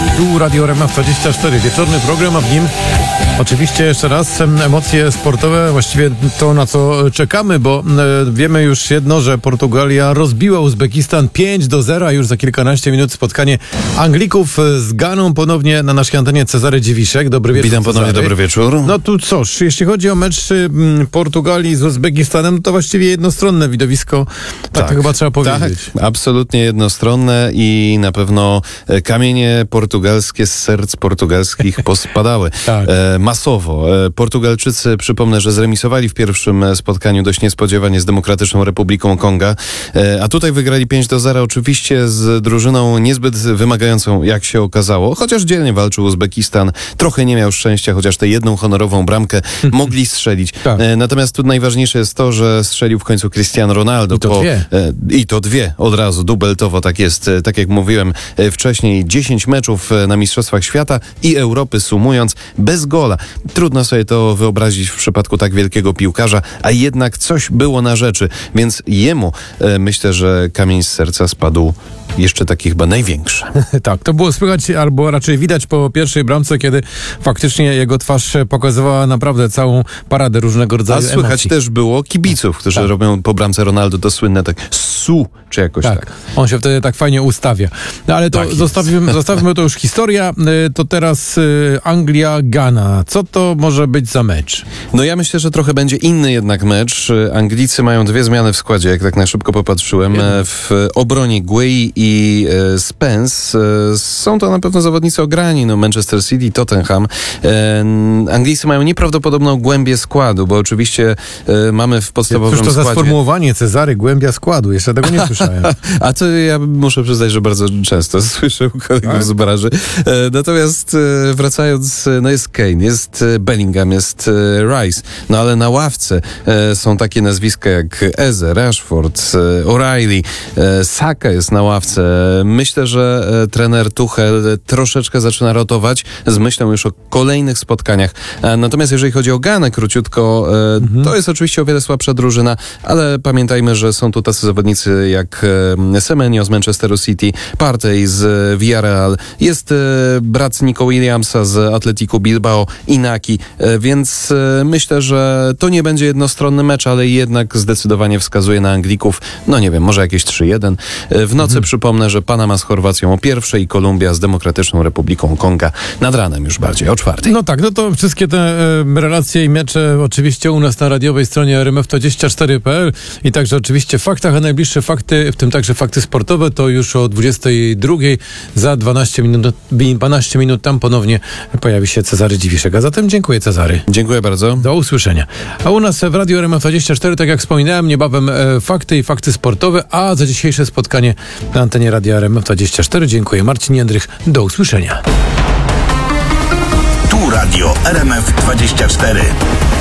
Tu Radio RMF24, wieczorny program, a w nim oczywiście jeszcze raz emocje sportowe, właściwie to, na co czekamy, bo wiemy już jedno, że Portugalia rozbiła Uzbekistan 5-0, a już za kilkanaście minut spotkanie Anglików z Ganą. Ponownie na naszej antenie Cezary Dziwiszek. Dobry wieczór, Witam ponownie, Cezary. dobry wieczór. No tu cóż, jeśli chodzi o mecz Portugalii z Uzbekistanem, to właściwie jednostronne widowisko, tak to chyba trzeba powiedzieć. Tak, absolutnie jednostronne i na pewno kamienie portugalskie z serc portugalskich pospadały. Tak. Masowo. Portugalczycy, przypomnę, że zremisowali w pierwszym spotkaniu dość niespodziewanie z Demokratyczną Republiką Konga, a tutaj wygrali 5-0, oczywiście z drużyną niezbyt wymagającą, jak się okazało, chociaż dzielnie walczył Uzbekistan, trochę nie miał szczęścia, chociaż tę jedną honorową bramkę mogli strzelić. Tak. Natomiast tu najważniejsze jest to, że strzelił w końcu Cristiano Ronaldo. I to dwie od razu, dubeltowo, tak jest. Tak jak mówiłem wcześniej, 10 meczów na Mistrzostwach Świata i Europy sumując, bez gola. Trudno sobie to wyobrazić w przypadku tak wielkiego piłkarza, a jednak coś było na rzeczy, więc jemu myślę, że kamień z serca spadł jeszcze taki chyba największy. Tak, to było słychać, albo raczej widać po pierwszej bramce, kiedy faktycznie jego twarz pokazywała naprawdę całą paradę różnego rodzaju emocji. A słychać emocji. też było kibiców, którzy robią po bramce Ronaldo to słynne tak su, czy jakoś tak. On się wtedy tak fajnie ustawia. No ale to Tak zostawmy to już historia. To teraz Anglia-Gana. Co to może być za mecz? No ja myślę, że trochę będzie inny jednak mecz. Anglicy mają dwie zmiany w składzie, jak tak na szybko popatrzyłem. W obronie Gueye i Spence. Są to na pewno zawodnicy ograni, no Manchester City, Tottenham. Anglicy mają nieprawdopodobną głębię składu, bo oczywiście mamy w podstawowym Cóż to składzie... za sformułowanie, Cezary, głębia składu? Jeszcze tego nie słyszałem. A to ja muszę przyznać, że bardzo często słyszę u kolegów z branży. Natomiast wracając, no jest Kane, jest Bellingham, jest Rice, no ale na ławce są takie nazwiska jak Eze, Rashford, O'Reilly, Saka jest na ławce. Myślę, że trener Tuchel troszeczkę zaczyna rotować z myślą już o kolejnych spotkaniach. Natomiast jeżeli chodzi o Ganę, króciutko, to jest oczywiście o wiele słabsza drużyna, ale pamiętajmy, że są tu tacy zawodnicy jak Semenyo z Manchesteru City, Partey z Villarreal, jest brat Nico Williamsa z Atletico Bilbao, Inaki, więc myślę, że to nie będzie jednostronny mecz, ale jednak zdecydowanie wskazuje na Anglików, no nie wiem, może jakieś 3-1. W nocy przypomnę, że Panama z Chorwacją o 1:00 i Kolumbia z Demokratyczną Republiką Konga nad ranem już bardziej o 4:00. No tak, no to wszystkie te relacje i mecze oczywiście u nas na radiowej stronie rmf24.pl i także oczywiście w faktach, a najbliższe fakty, w tym także fakty sportowe, to już o 22:00 za 12 minut tam ponownie pojawi się Cezary Dziwiszek. A zatem dziękuję, Cezary. Dziękuję bardzo. Do usłyszenia. A u nas w Radiu RMF24, tak jak wspominałem, niebawem fakty i fakty sportowe, a za dzisiejsze spotkanie na antenie Radia RMF24 dziękuję. Marcin Jędrych, do usłyszenia. Tu Radio RMF24.